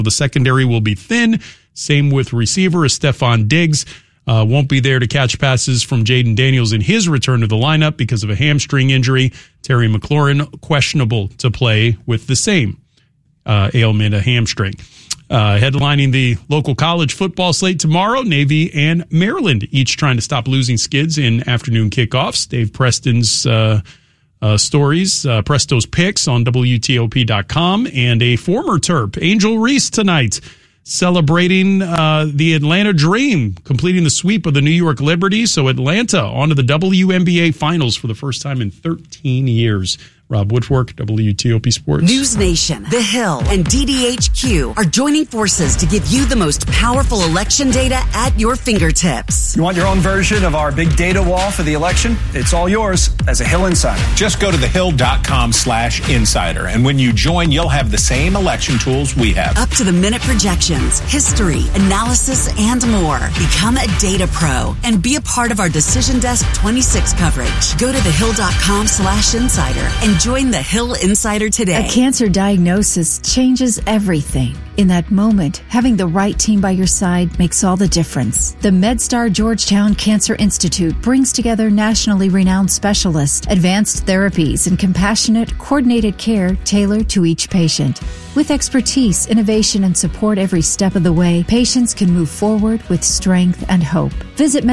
The secondary will be thin. Same with receiver. Stephon Diggs won't be there to catch passes from Jaden Daniels in his return to the lineup because of a hamstring injury. Terry McLaurin questionable to play with the same ailment, a hamstring. Headlining the local college football slate tomorrow, Navy and Maryland, each trying to stop losing skids in afternoon kickoffs. Dave Preston's stories, Presto's picks on WTOP.com, and a former Terp, Angel Reese, tonight celebrating the Atlanta Dream, completing the sweep of the New York Liberty. So Atlanta onto the WNBA Finals for the first time in 13 years. Rob Woodfork, WTOP Sports. News Nation, The Hill, and DDHQ are joining forces to give you the most powerful election data at your fingertips. You want your own version of our big data wall for the election? It's all yours as a Hill Insider. Just go to thehill.com/insider. And when you join, you'll have the same election tools we have. Up to the minute projections, history, analysis, and more. Become a data pro and be a part of our Decision Desk 26 coverage. Go to thehill.com/insider and join the Hill Insider today. A cancer diagnosis changes everything. In that moment, having the right team by your side makes all the difference. The MedStar Georgetown Cancer Institute brings together nationally renowned specialists, advanced therapies, and compassionate, coordinated care tailored to each patient. With expertise, innovation, and support every step of the way, patients can move forward with strength and hope. Visit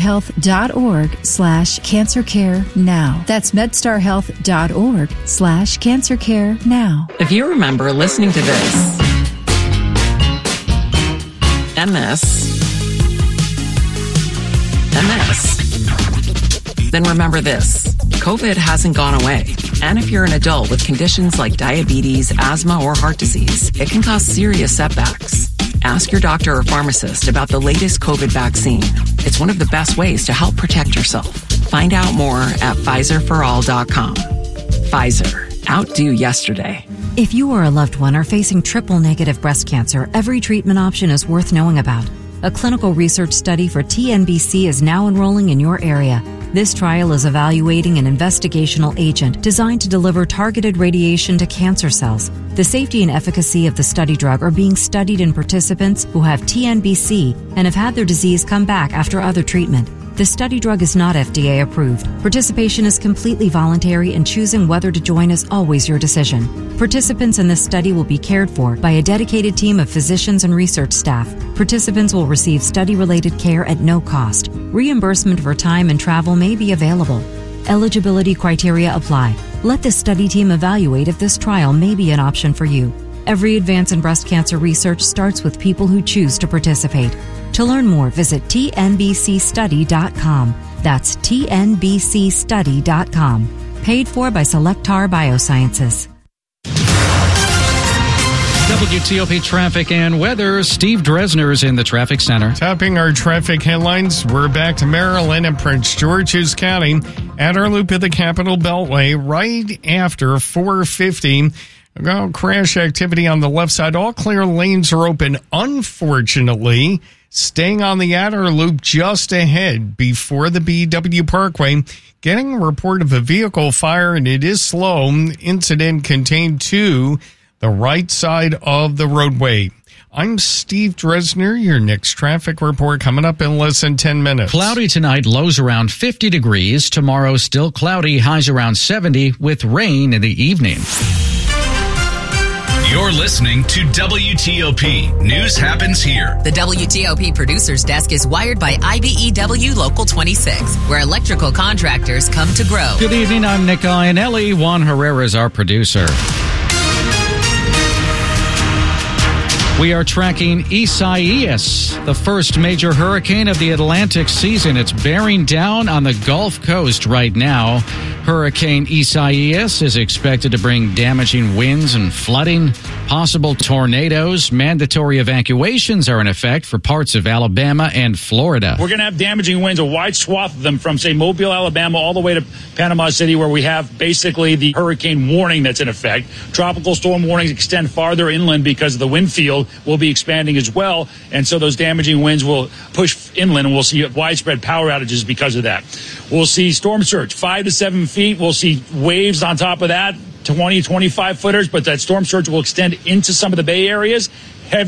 medstarhealth.org/cancercare now. That's medstarhealth.org/cancercare now. If you remember listening to this, MS, then remember this. COVID hasn't gone away. And if you're an adult with conditions like diabetes, asthma, or heart disease, it can cause serious setbacks. Ask your doctor or pharmacist about the latest COVID vaccine. It's one of the best ways to help protect yourself. Find out more at PfizerForAll.com. Pfizer. Outdo yesterday. If you or a loved one are facing triple-negative breast cancer, every treatment option is worth knowing about. A clinical research study for TNBC is now enrolling in your area. This trial is evaluating an investigational agent designed to deliver targeted radiation to cancer cells. The safety and efficacy of the study drug are being studied in participants who have TNBC and have had their disease come back after other treatment. The study drug is not FDA approved. Participation is completely voluntary, and choosing whether to join is always your decision. Participants in this study will be cared for by a dedicated team of physicians and research staff. Participants will receive study-related care at no cost. Reimbursement for time and travel may be available. Eligibility criteria apply. Let the study team evaluate if this trial may be an option for you. Every advance in breast cancer research starts with people who choose to participate. To learn more, visit tnbcstudy.com. That's tnbcstudy.com. Paid for by Cellectar Biosciences. WTOP traffic and weather. Steve Dresner is in the traffic center. Topping our traffic headlines, we're back to Maryland and Prince George's County at our loop of the Capitol Beltway right after 4:50. Crash activity on the left side. All clear lanes are open, unfortunately. Staying on the outer loop just ahead before the BW Parkway. Getting a report of a vehicle fire, and it is slow. Incident contained to the right side of the roadway. I'm Steve Dresner. Your next traffic report coming up in less than 10 minutes. Cloudy tonight, lows around 50 degrees. Tomorrow, still cloudy, highs around 70 with rain in the evening. You're listening to WTOP. News happens here. The WTOP Producers Desk is wired by IBEW Local 26, where electrical contractors come to grow. Good evening. I'm Nick Iannelli. Juan Herrera is our producer. We are tracking Isaias, the first major hurricane of the Atlantic season. It's bearing down on the Gulf Coast right now. Hurricane Isaias is expected to bring damaging winds and flooding, possible tornadoes. Mandatory evacuations are in effect for parts of Alabama and Florida. We're going to have damaging winds, a wide swath of them from, say, Mobile, Alabama, all the way to Panama City, where we have basically the hurricane warning that's in effect. Tropical storm warnings extend farther inland because the wind field will be expanding as well. And so those damaging winds will push inland, and we'll see widespread power outages because of that. We'll see storm surge, 5 to 7 feet. We'll see waves on top of that, 20, 25 footers, but that storm surge will extend into some of the Bay areas